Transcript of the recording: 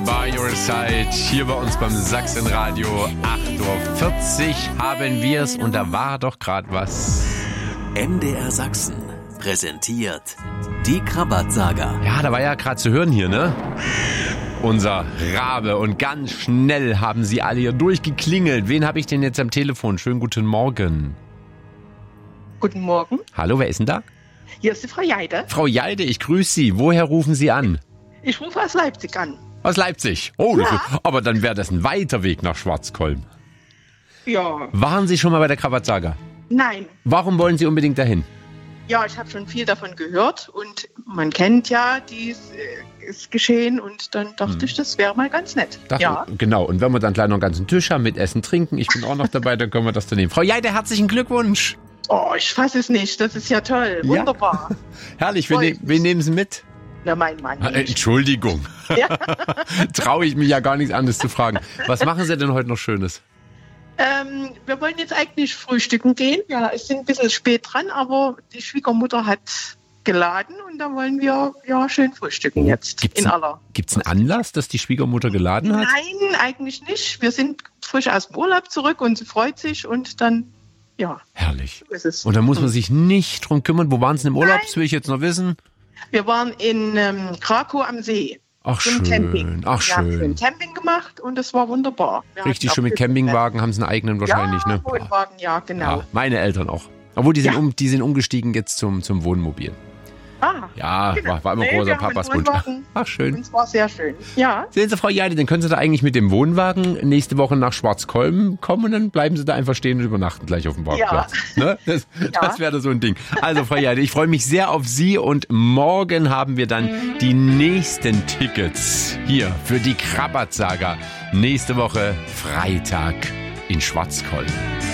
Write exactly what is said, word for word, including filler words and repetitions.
by your side. Hier bei uns beim Sachsenradio. acht Uhr vierzig haben wir's und da war doch gerade was. M D R Sachsen präsentiert die Krabat-Saga. Ja, da war ja gerade zu hören hier, ne? Unser Rabe. Und ganz schnell haben sie alle hier durchgeklingelt. Wen habe ich denn jetzt am Telefon? Schönen guten Morgen. Guten Morgen. Hallo, wer ist denn da? Hier ist die Frau Jeide. Frau Jeide, ich grüße Sie. Woher rufen Sie an? Ich rufe aus Leipzig an. Aus Leipzig. Oh, das Ja. ist, aber dann wäre das ein weiter Weg nach Schwarzkolm. Ja. Waren Sie schon mal bei der Krabat-Saga? Nein. Warum wollen Sie unbedingt dahin? Ja, ich habe schon viel davon gehört und man kennt ja dieses äh, ist geschehen und dann dachte Hm. ich, das wäre mal ganz nett. Dachte, ja. Genau. Und wenn wir dann gleich noch einen ganzen Tisch haben mit Essen, Trinken, ich bin auch noch dabei, dann können wir das dann nehmen. Frau Jeide, herzlichen Glückwunsch. Oh, ich fasse es nicht. Das ist ja toll. Wunderbar. Ja. Herrlich. Wen, ne wen nehmen Sie mit? Na, mein Mann. Ah, nicht. Entschuldigung. Ja. Traue ich mich ja gar nichts anderes zu fragen. Was machen Sie denn heute noch Schönes? Ähm, wir wollen jetzt eigentlich frühstücken gehen. Ja, es sind ein bisschen spät dran, aber die Schwiegermutter hat geladen und da wollen wir ja schön frühstücken jetzt. Gibt's in ein- aller. Gibt's einen Anlass, dass die Schwiegermutter geladen hat? Nein, eigentlich nicht. Wir sind frisch aus dem Urlaub zurück und sie freut sich und dann, ja, Herrlich. so ist es. Und da muss man sich nicht drum kümmern. Wo waren Sie im Urlaub? Nein. Das will ich jetzt noch wissen. Wir waren in ähm, Krakau am See. Ach, Zum schön. Camping. Ach, Wir haben schön. schön Camping gemacht und es war wunderbar. Wir Richtig hatten schön auch mit ein bisschen- Campingwagen, haben Sie einen eigenen wahrscheinlich, ja, ne? Wohnwagen, ja, genau. Ja, meine Eltern auch. Obwohl, die sind, Ja. um, die sind umgestiegen jetzt zum, zum Wohnmobil. Ah, Ja, genau. war, war immer Nee, großer wir haben Papas einen Wunsch. Wohnwagen. Ach, schön. und es war sehr schön. Ja, Sehen Sie, Frau Jeide, dann können Sie da eigentlich mit dem Wohnwagen nächste Woche nach Schwarzkolm kommen und dann bleiben Sie da einfach stehen und übernachten gleich auf dem Parkplatz. Ne? Das, das wäre so ein Ding. Also, Frau Jeide, ich freue mich sehr auf Sie und morgen haben wir dann die nächsten Tickets hier für die Krabat-Saga. Nächste Woche Freitag in Schwarzkolm.